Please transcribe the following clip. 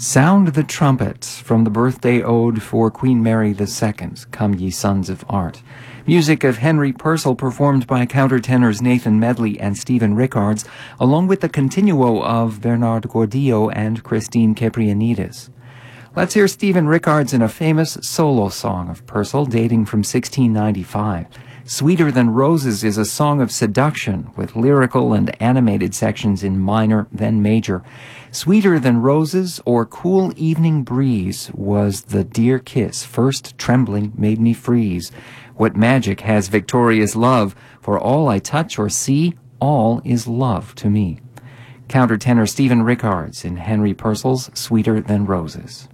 Sound the trumpet from the birthday ode for Queen Mary II, Come Ye Sons of Art. Music of Henry Purcell performed by countertenors Nathan Medley and Stephen Rickards, along with the continuo of Bernard Gordillo and Christine Keprianidis. Let's hear Stephen Rickards in a famous solo song of Purcell dating from 1695. Sweeter Than Roses is a song of seduction with lyrical and animated sections in minor, then major. Sweeter Than Roses or Cool Evening Breeze was the dear kiss, first trembling made me freeze. What magic has Victoria's love? For all I touch or see, all is love to me. Countertenor Stephen Rickards in Henry Purcell's Sweeter Than Roses.